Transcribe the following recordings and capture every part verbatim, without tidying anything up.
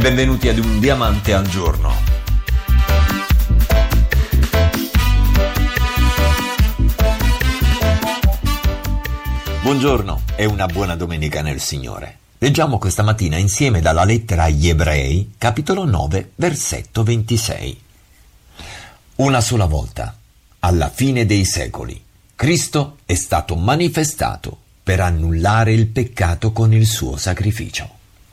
Benvenuti ad Un Diamante al Giorno. Buongiorno e una buona domenica nel Signore. Leggiamo questa mattina insieme dalla lettera agli Ebrei, capitolo nove, versetto ventisei. Una sola volta, alla fine dei secoli, Cristo è stato manifestato per annullare il peccato con il suo sacrificio.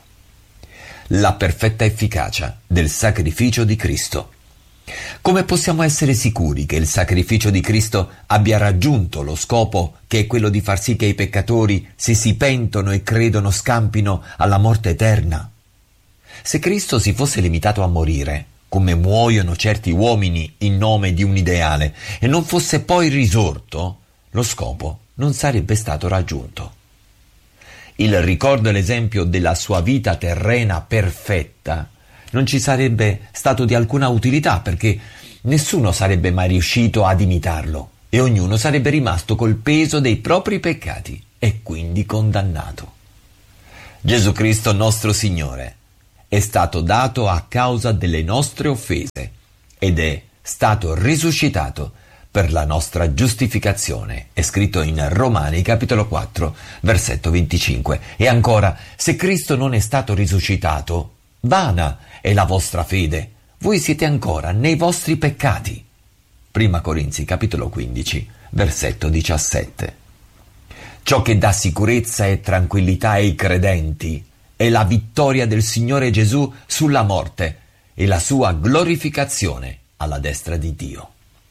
La perfetta efficacia del sacrificio di Cristo. Come possiamo essere sicuri che il sacrificio di Cristo abbia raggiunto lo scopo, che è quello di far sì che i peccatori, se si pentono e credono, scampino alla morte eterna? Se Cristo si fosse limitato a morire, come muoiono certi uomini in nome di un ideale, e non fosse poi risorto, lo scopo non sarebbe stato raggiunto. Il ricordo e l'esempio della sua vita terrena perfetta non ci sarebbe stato di alcuna utilità, perché nessuno sarebbe mai riuscito ad imitarlo e ognuno sarebbe rimasto col peso dei propri peccati e quindi condannato. Gesù Cristo nostro Signore è stato dato a causa delle nostre offese ed è stato risuscitato per la nostra giustificazione. È scritto in Romani capitolo quattro versetto venticinque. E ancora, se Cristo non è stato risuscitato, vana è la vostra fede, voi siete ancora nei vostri peccati. Prima Corinzi capitolo quindici versetto diciassette. Ciò che dà sicurezza e tranquillità ai credenti è la vittoria del Signore Gesù sulla morte e la sua glorificazione alla destra di Dio.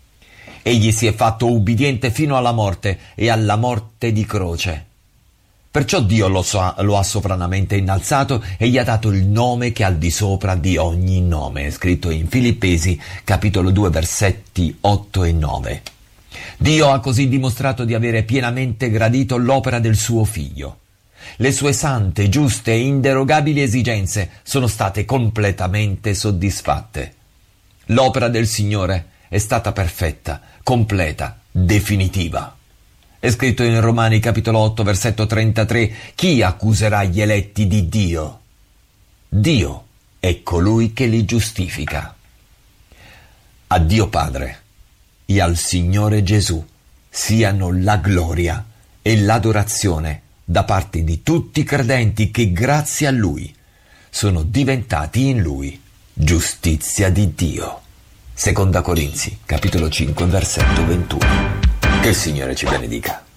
Egli si è fatto ubbidiente fino alla morte e alla morte di croce. Perciò Dio lo, so, lo ha sovranamente innalzato e gli ha dato il nome che è al di sopra di ogni nome. È scritto in Filippesi capitolo due versetti otto e nove. Dio ha così dimostrato di avere pienamente gradito l'opera del suo Figlio. Le sue sante, giuste e inderogabili esigenze sono state completamente soddisfatte. L'opera del Signore è stata perfetta, completa, definitiva. È scritto in Romani capitolo otto versetto trentatré: chi accuserà gli eletti di Dio? Dio è colui che li giustifica. A Dio Padre e al Signore Gesù siano la gloria e l'adorazione da parte di tutti i credenti che grazie a Lui sono diventati in Lui giustizia di Dio. Seconda Corinzi capitolo cinque versetto ventuno. Che il Signore ci benedica.